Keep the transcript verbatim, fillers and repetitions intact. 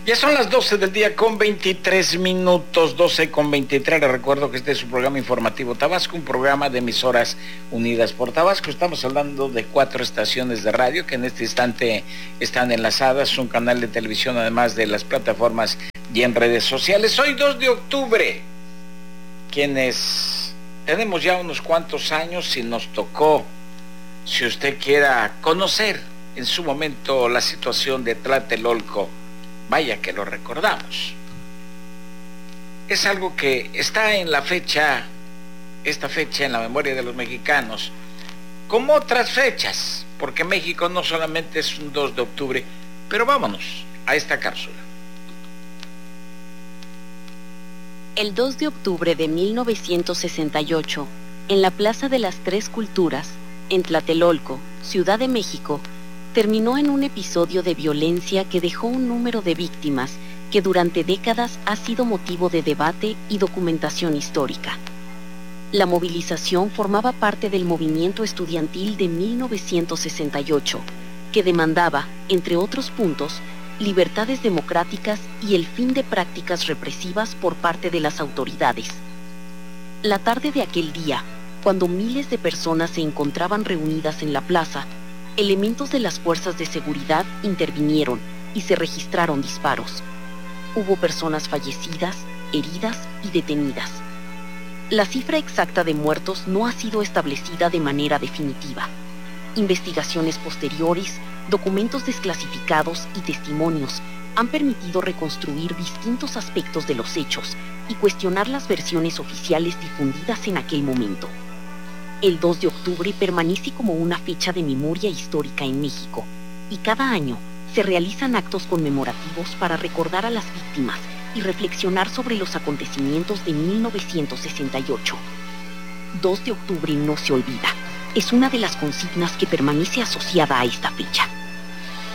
Ya son las doce del día con veintitrés minutos, doce con veintitrés. Les recuerdo que este es su programa informativo Tabasco, un programa de emisoras unidas por Tabasco. Estamos hablando de cuatro estaciones de radio que en este instante están enlazadas, un canal de televisión, además de las plataformas y en redes sociales. Hoy dos de octubre, quienes tenemos ya unos cuantos años y nos tocó, si usted quiera conocer en su momento la situación de Tlatelolco, vaya que lo recordamos. Es algo que está en la fecha, esta fecha en la memoria de los mexicanos, como otras fechas, porque México no solamente es un dos de octubre, pero vámonos a esta cápsula. El dos de octubre de mil novecientos sesenta y ocho, en la Plaza de las Tres Culturas, en Tlatelolco, Ciudad de México, terminó en un episodio de violencia que dejó un número de víctimas que durante décadas ha sido motivo de debate y documentación histórica. La movilización formaba parte del movimiento estudiantil de mil novecientos sesenta y ocho, que demandaba, entre otros puntos, libertades democráticas y el fin de prácticas represivas por parte de las autoridades. La tarde de aquel día, cuando miles de personas se encontraban reunidas en la plaza, elementos de las fuerzas de seguridad intervinieron y se registraron disparos. Hubo personas fallecidas, heridas y detenidas. La cifra exacta de muertos no ha sido establecida de manera definitiva. Investigaciones posteriores, documentos desclasificados y testimonios han permitido reconstruir distintos aspectos de los hechos y cuestionar las versiones oficiales difundidas en aquel momento. El dos de octubre permanece como una fecha de memoria histórica en México y cada año se realizan actos conmemorativos para recordar a las víctimas y reflexionar sobre los acontecimientos de mil novecientos sesenta y ocho. dos de octubre no se olvida. Es una de las consignas que permanece asociada a esta fecha.